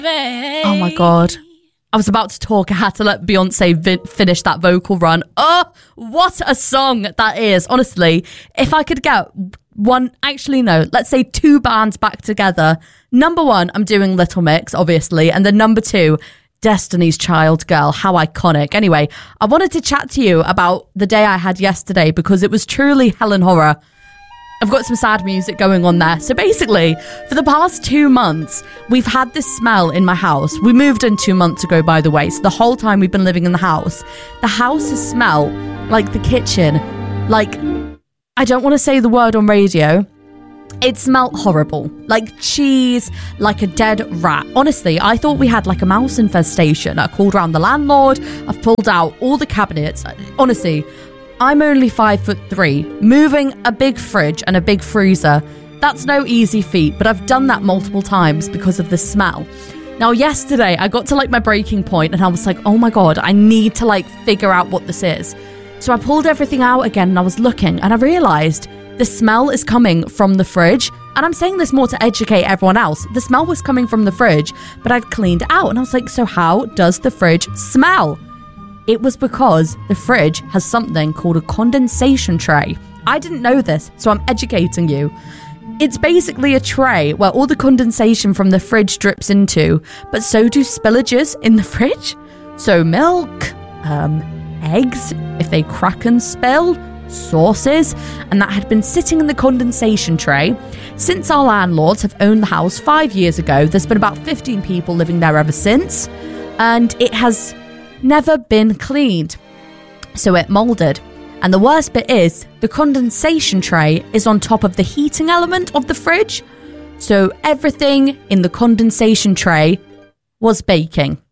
Oh my God. I was about to talk. I had to let Beyonce finish that vocal run. Oh, what a song that is. Honestly, if I could get let's say two bands back together. Number one, I'm doing Little Mix, obviously. And then number two, Destiny's Child Girl. How iconic. Anyway, I wanted to chat to you about the day I had yesterday because it was truly hell and horror. I've got some sad music going on there. So basically, for the past 2 months, we've had this smell in my house. We moved in 2 months ago, by the way. So the whole time we've been living in the house has smelled like the kitchen. Like, I don't want to say the word on radio. It smelled horrible. Like cheese, like a dead rat. Honestly, I thought we had like a mouse infestation. I called around the landlord. I've pulled out all the cabinets. Honestly, I'm only 5'3". Moving a big fridge and a big freezer, that's no easy feat, but I've done that multiple times because of the smell. Now, yesterday, I got to like my breaking point and I was like, oh my God, I need to like figure out what this is. So I pulled everything out again and I was looking and I realised the smell is coming from the fridge. And I'm saying this more to educate everyone else. The smell was coming from the fridge, but I'd cleaned it out. And I was like, so how does the fridge smell? It was because the fridge has something called a condensation tray. I didn't know this, so I'm educating you. It's basically a tray where all the condensation from the fridge drips into, but so do spillages in the fridge. So milk, eggs, if they crack and spill, sauces, and that had been sitting in the condensation tray. Since our landlords have owned the house 5 years ago, there's been about 15 people living there ever since, and it has never been cleaned. So it moulded. And the worst bit is, the condensation tray is on top of the heating element of the fridge. So everything in the condensation tray was baking.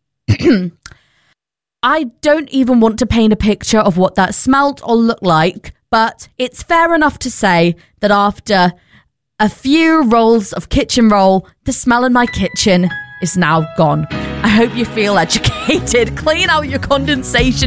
I don't even want to paint a picture of what that smelt or looked like, but it's fair enough to say that after a few rolls of kitchen roll, the smell in my kitchen is now gone. I hope you feel educated. Clean out your condensation